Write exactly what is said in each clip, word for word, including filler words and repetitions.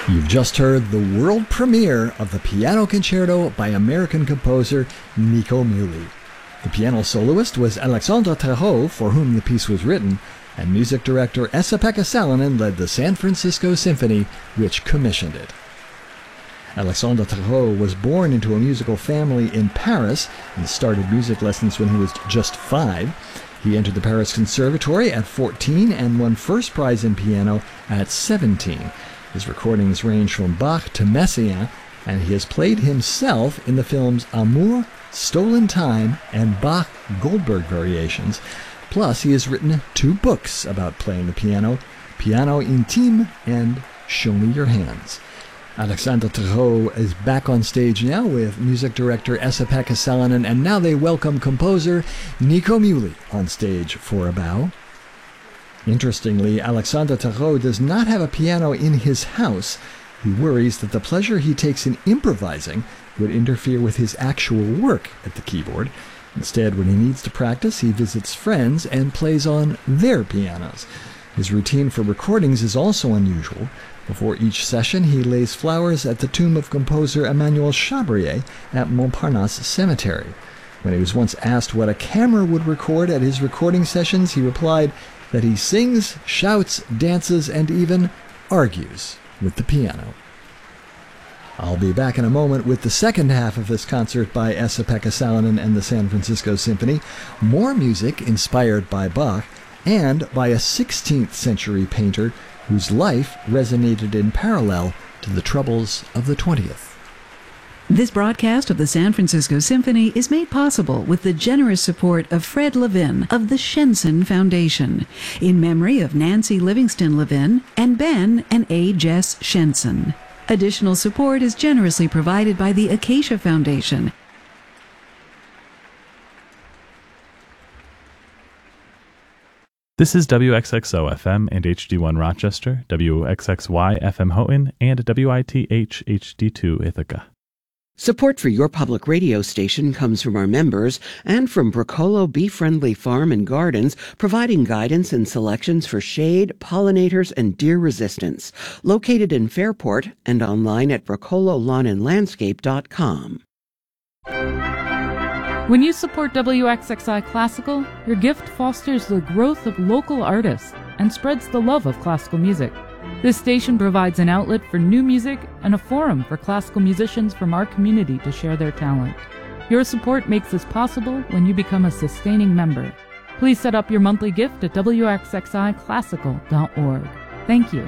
You've just heard the world premiere of the Piano Concerto by American composer Nico Muhly. The piano soloist was Alexandre Terreau, for whom the piece was written, and music director Esa-Pekka Salonen led the San Francisco Symphony, which commissioned it. Alexandre Terreau was born into a musical family in Paris and started music lessons when he was just five. He entered the Paris Conservatory at fourteen and won first prize in piano at seventeen. His recordings range from Bach to Messiaen, and he has played himself in the films Amour, Stolen Time, and Bach Goldberg Variations. Plus, he has written two books about playing the piano, Piano Intime and Show Me Your Hands. Alexandre Terreau is back on stage now with music director Esa-Pekka Salonen, and now they welcome composer Nico Muhly on stage for a bow. Interestingly, Alexandre Terreau does not have a piano in his house. He worries that the pleasure he takes in improvising would interfere with his actual work at the keyboard. Instead, when he needs to practice, he visits friends and plays on their pianos. His routine for recordings is also unusual. Before each session, he lays flowers at the tomb of composer Emmanuel Chabrier at Montparnasse Cemetery. When he was once asked what a camera would record at his recording sessions, he replied that he sings, shouts, dances, and even argues with the piano. I'll be back in a moment with the second half of this concert by Esa-Pekka Salonen and the San Francisco Symphony, more music inspired by Bach, and by a sixteenth century painter whose life resonated in parallel to the troubles of the twentieth. This broadcast of the San Francisco Symphony is made possible with the generous support of Fred Levin of the Shenson Foundation, in memory of Nancy Livingston Levin and Ben and A. Jess Shenson. Additional support is generously provided by the Acacia Foundation. This is W X X O F M and H D one Rochester, W X X Y F M Houghton, and W I T H H D two Ithaca. Support for your public radio station comes from our members and from Bracolo Bee Friendly Farm and Gardens, providing guidance and selections for shade, pollinators, and deer resistance. Located in Fairport and online at bracolo lawn and landscape dot com. When you support W X X I Classical, your gift fosters the growth of local artists and spreads the love of classical music. This station provides an outlet for new music and a forum for classical musicians from our community to share their talent. Your support makes this possible when you become a sustaining member. Please set up your monthly gift at W X X I classical dot org. Thank you.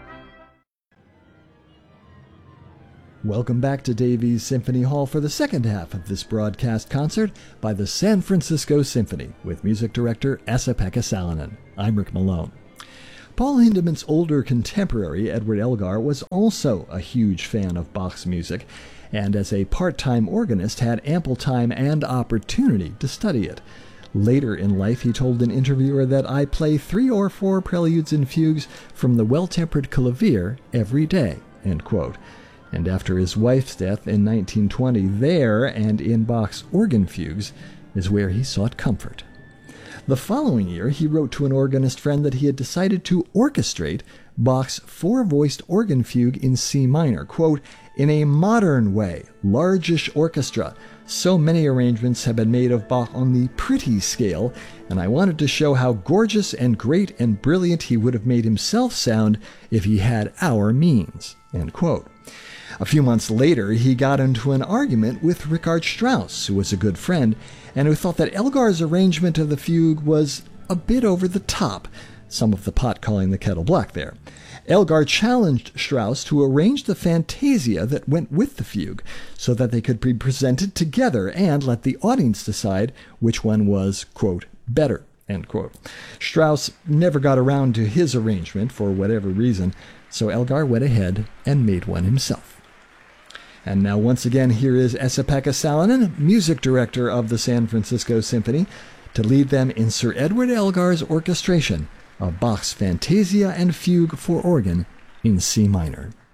Welcome back to Davies Symphony Hall for the second half of this broadcast concert by the San Francisco Symphony with music director Esa-Pekka Salonen. I'm Rick Malone. Paul Hindemith's older contemporary, Edward Elgar, was also a huge fan of Bach's music, and as a part-time organist had ample time and opportunity to study it. Later in life, he told an interviewer that I play three or four preludes and fugues from the Well-Tempered Clavier every day, end quote. And after his wife's death in nineteen twenty, there and in Bach's organ fugues is where he sought comfort. The following year, he wrote to an organist friend that he had decided to orchestrate Bach's four-voiced organ fugue in C minor, quote, in a modern way, largish orchestra. So many arrangements have been made of Bach on the pretty scale, and I wanted to show how gorgeous and great and brilliant he would have made himself sound if he had our means, end quote. A few months later, he got into an argument with Richard Strauss, who was a good friend, and who thought that Elgar's arrangement of the fugue was a bit over the top, some of the pot calling the kettle black there. Elgar challenged Strauss to arrange the fantasia that went with the fugue, so that they could be presented together and let the audience decide which one was, quote, better, end quote. Strauss never got around to his arrangement for whatever reason, so Elgar went ahead and made one himself. And now once again, here is Esa-Pekka Salonen, music director of the San Francisco Symphony, to lead them in Sir Edward Elgar's orchestration of Bach's Fantasia and Fugue for organ in C minor.